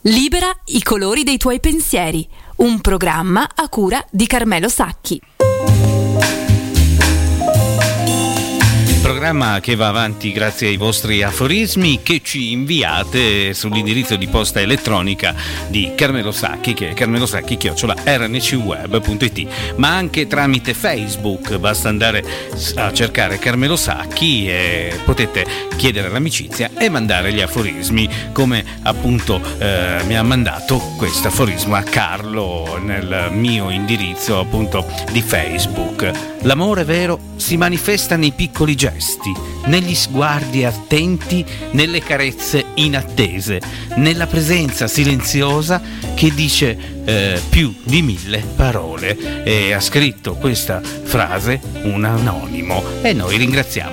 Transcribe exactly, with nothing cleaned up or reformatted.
Libera i colori dei tuoi pensieri, un programma a cura di Carmelo Sacchi. Programma che va avanti grazie ai vostri aforismi che ci inviate sull'indirizzo di posta elettronica di Carmelo Sacchi, che è carmelosacchi chiocciola erre enne ci web punto it, ma anche tramite Facebook. Basta andare a cercare Carmelo Sacchi e potete chiedere l'amicizia e mandare gli aforismi, come appunto eh, mi ha mandato questo aforismo a Carlo nel mio indirizzo appunto di Facebook. L'amore vero si manifesta nei piccoli gesti, negli sguardi attenti, nelle carezze inattese, nella presenza silenziosa che dice eh, più di mille parole. E ha scritto questa frase un anonimo e noi ringraziamo